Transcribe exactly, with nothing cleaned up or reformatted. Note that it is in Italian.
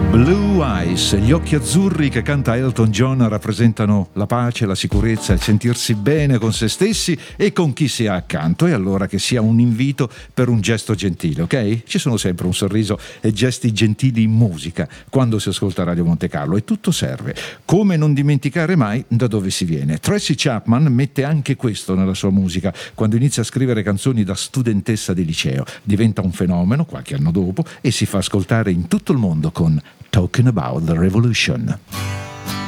Blue Eyes, gli occhi azzurri che canta Elton John rappresentano la pace, la sicurezza, il sentirsi bene con se stessi e con chi si ha accanto, e allora che sia un invito per un gesto gentile, ok? Ci sono sempre un sorriso e gesti gentili in musica quando si ascolta Radio Monte Carlo e tutto serve. Come non dimenticare mai da dove si viene. Tracy Chapman mette anche questo nella sua musica quando inizia a scrivere canzoni da studentessa di liceo. Diventa un fenomeno qualche anno dopo e si fa ascoltare in tutto il mondo con Talking About the Revolution.